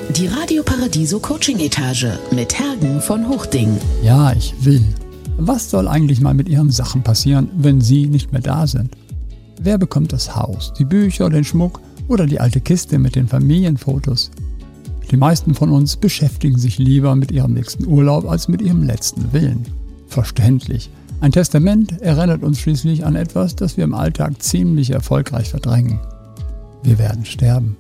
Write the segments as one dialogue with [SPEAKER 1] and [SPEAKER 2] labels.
[SPEAKER 1] Die Radio Paradiso Coaching Etage mit Hergen von Hochding.
[SPEAKER 2] Ja, ich will. Was soll eigentlich mal mit Ihren Sachen passieren, wenn Sie nicht mehr da sind? Wer bekommt das Haus, die Bücher, den Schmuck oder die alte Kiste mit den Familienfotos? Die meisten von uns beschäftigen sich lieber mit ihrem nächsten Urlaub als mit ihrem letzten Willen. Verständlich. Ein Testament erinnert uns schließlich an etwas, das wir im Alltag ziemlich erfolgreich verdrängen. Wir werden sterben.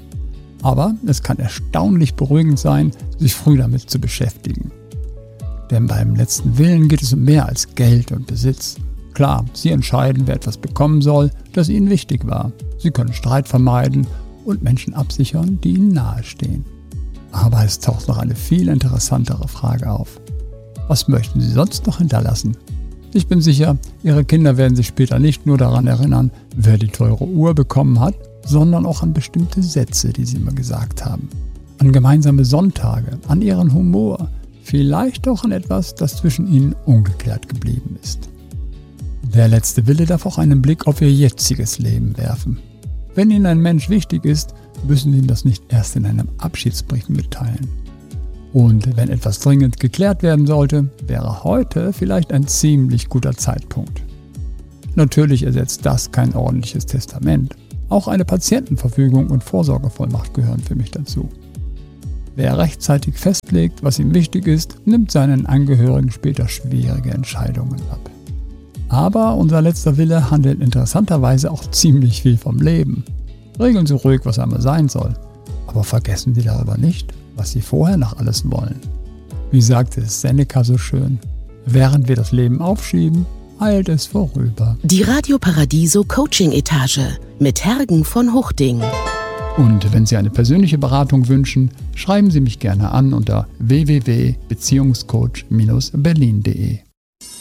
[SPEAKER 2] Aber es kann erstaunlich beruhigend sein, sich früh damit zu beschäftigen. Denn beim letzten Willen geht es um mehr als Geld und Besitz. Klar, Sie entscheiden, wer etwas bekommen soll, das Ihnen wichtig war. Sie können Streit vermeiden und Menschen absichern, die Ihnen nahestehen. Aber es taucht noch eine viel interessantere Frage auf. Was möchten Sie sonst noch hinterlassen? Ich bin sicher, Ihre Kinder werden sich später nicht nur daran erinnern, wer die teure Uhr bekommen hat, sondern auch an bestimmte Sätze, die Sie immer gesagt haben. An gemeinsame Sonntage, an Ihren Humor, vielleicht auch an etwas, das zwischen Ihnen ungeklärt geblieben ist. Der letzte Wille darf auch einen Blick auf Ihr jetziges Leben werfen. Wenn Ihnen ein Mensch wichtig ist, müssen Sie ihm das nicht erst in einem Abschiedsbrief mitteilen. Und wenn etwas dringend geklärt werden sollte, wäre heute vielleicht ein ziemlich guter Zeitpunkt. Natürlich ersetzt das kein ordentliches Testament. Auch eine Patientenverfügung und Vorsorgevollmacht gehören für mich dazu. Wer rechtzeitig festlegt, was ihm wichtig ist, nimmt seinen Angehörigen später schwierige Entscheidungen ab. Aber unser letzter Wille handelt interessanterweise auch ziemlich viel vom Leben. Regeln Sie ruhig, was einmal sein soll. Aber vergessen Sie darüber nicht, was Sie vorher noch alles wollen. Wie sagte Seneca so schön, während wir das Leben aufschieben, eilt es vorüber.
[SPEAKER 1] Die Radio Paradiso Coaching Etage mit Hergen von Hochding.
[SPEAKER 2] Und wenn Sie eine persönliche Beratung wünschen, schreiben Sie mich gerne an unter www.beziehungscoach-berlin.de.